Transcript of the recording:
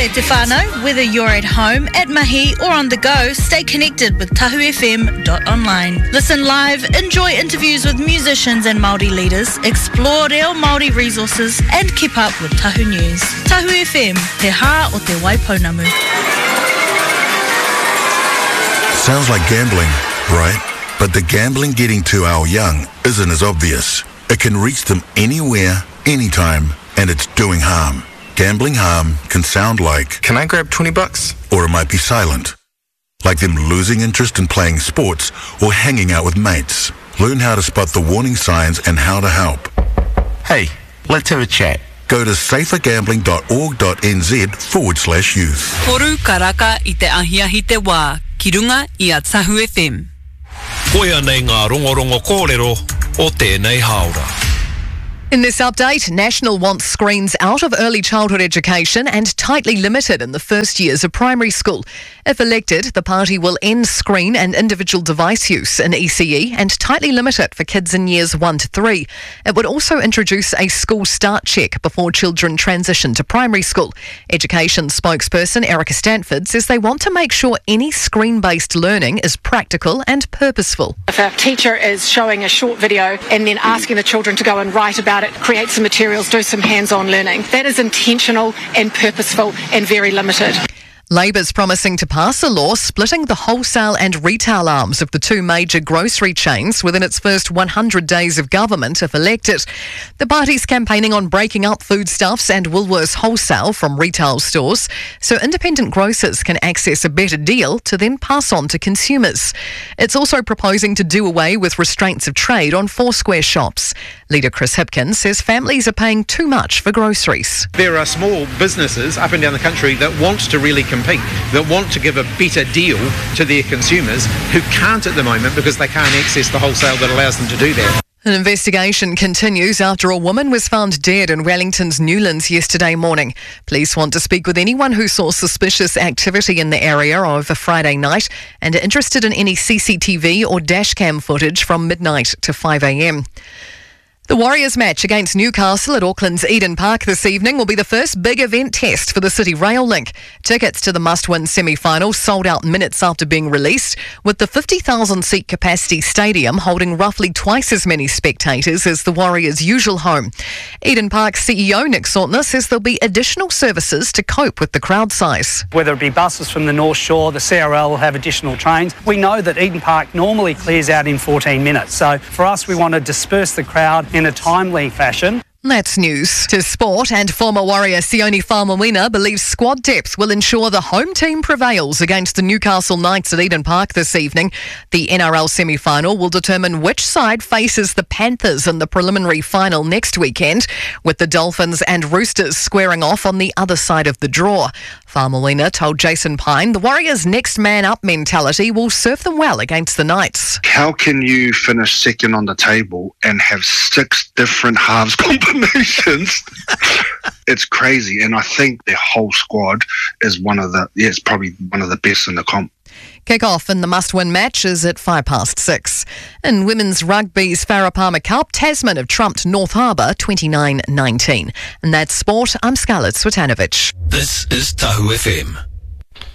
Koe te whānau, whether you're at home, at mahi or on the go, stay connected with tahufm.online. Listen live, enjoy interviews with musicians and Māori leaders, explore reo Māori resources and keep up with Tahu News. Tahu FM, te hā o te Waipounamu. Sounds like gambling, right? But the gambling getting to our young isn't as obvious. It can reach them anywhere, anytime, and it's doing harm. Gambling harm can sound like, "Can I grab $20? Or it might be silent, like them losing interest in playing sports or hanging out with mates. Learn how to spot the warning signs and how to help. Hey, let's have a chat. Go to safergambling.org.nz/youth. Toru karaka I te ahiahi te wā, ki runga I a Tahu FM. Koia nei ngā rongorongo kōrero o tēnei haora. In this update, National wants screens out of early childhood education and tightly limited in the first years of primary school. If elected, the party will end screen and individual device use in ECE and tightly limit it for kids in years 1 to 3. It would also introduce a school start check before children transition to primary school. Education spokesperson Erica Stanford says they want to make sure any screen-based learning is practical and purposeful. If a teacher is showing a short video and then asking the children to go and write about it, create some materials, do some hands-on learning, that is intentional and purposeful and very limited. Labor's promising to pass a law splitting the wholesale and retail arms of the two major grocery chains within its first 100 days of government if elected. The party's campaigning on breaking up foodstuffs and Woolworths wholesale from retail stores so independent grocers can access a better deal to then pass on to consumers. It's also proposing to do away with restraints of trade on Foursquare shops. Leader Chris Hipkins says families are paying too much for groceries. There are small businesses up and down the country that want to really compete, that want to give a better deal to their consumers who can't at the moment because they can't access the wholesale that allows them to do that. An investigation continues after a woman was found dead in Wellington's Newlands yesterday morning. Police want to speak with anyone who saw suspicious activity in the area over Friday night and are interested in any CCTV or dashcam footage from midnight to 5 a.m. The Warriors match against Newcastle at Auckland's Eden Park this evening will be the first big event test for the City Rail Link. Tickets to the must-win semi-final sold out minutes after being released, with the 50,000-seat capacity stadium holding roughly twice as many spectators as the Warriors' usual home. Eden Park CEO Nick Sautner says there'll be additional services to cope with the crowd size. Whether it be buses from the North Shore, the CRL will have additional trains. We know that Eden Park normally clears out in 14 minutes. So for us, we want to disperse the crowd in a timely fashion. That's news. To sport, and former Warrior Sione Faumuina believes squad depth will ensure the home team prevails against the Newcastle Knights at Eden Park this evening. The NRL semi-final will determine which side faces the Panthers in the preliminary final next weekend, with the Dolphins and Roosters squaring off on the other side of the draw. Faumuina told Jason Pine the Warriors' next man-up mentality will serve them well against the Knights. How can you finish second on the table and have 6 different halves combinations? It's crazy, and I think their whole squad is it's probably one of the best in the comp. Kick-off in the must-win match is at 6:05. In women's rugby's Farah Palmer Cup, Tasman have trumped North Harbour 29-19. And that's sport. I'm Scarlett Swetanovic. This is Tahu FM.